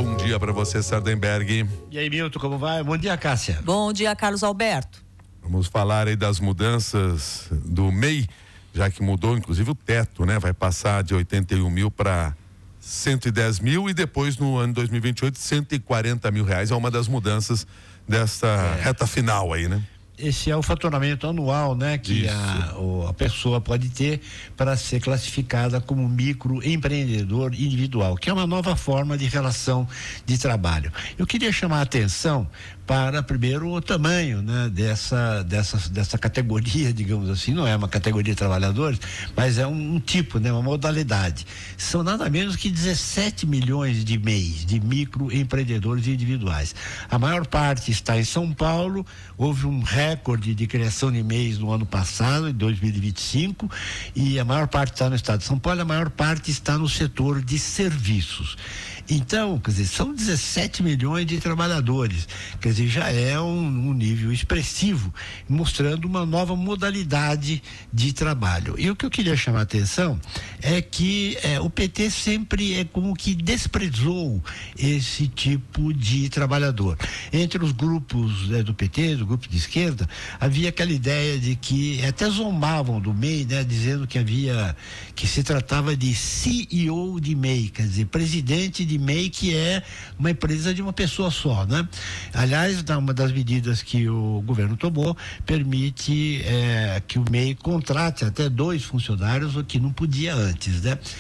Bom dia para você, Sardenberg. E aí, Milton, como vai? Bom dia, Cássia. Bom dia, Carlos Alberto. Vamos falar aí das mudanças do MEI, já que mudou inclusive o teto, né? Vai passar de 81 mil para 110 mil e depois no ano 2028 140 mil reais. É uma das mudanças dessa reta final aí, né? Esse é o faturamento anual, né, que a pessoa pode ter para ser classificada como microempreendedor individual, que é uma nova forma de relação de trabalho. Eu queria chamar a atenção para, primeiro, o tamanho, né, dessa categoria, digamos assim. Não é uma categoria de trabalhadores, mas é um tipo, né, uma modalidade. São nada menos que 17 milhões de MEIs, de microempreendedores individuais. A maior parte está em São Paulo. Houve um recorde de criação de MEIs no ano passado, em 2025, e a maior parte está no estado de São Paulo, a maior parte está no setor de serviços. Então, quer dizer, são 17 milhões de trabalhadores, quer dizer, já é um nível expressivo, mostrando uma nova modalidade de trabalho. E o que eu queria chamar a atenção é que o PT sempre como que desprezou esse tipo de trabalhador. Entre os grupos do PT, do grupo de esquerda, havia aquela ideia de que até zombavam do MEI, né, dizendo que se tratava de CEO de MEI, quer dizer, presidente de MEI, que é uma empresa de uma pessoa só, né? Aliás, uma das medidas que o governo tomou permite que o MEI contrate até 2 funcionários, o que não podia antes, né?